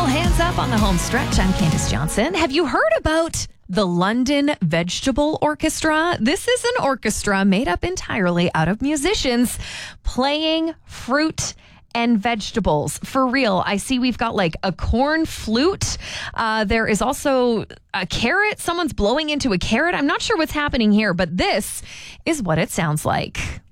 Hands up on the home stretch. I'm Candace Johnson. Have you heard about the London Vegetable Orchestra? This is an orchestra made up entirely out of musicians playing fruit and vegetables. For real, I see we've got like a corn flute. There is also a carrot. Someone's blowing into a carrot. I'm not sure what's happening here, but this is what it sounds like.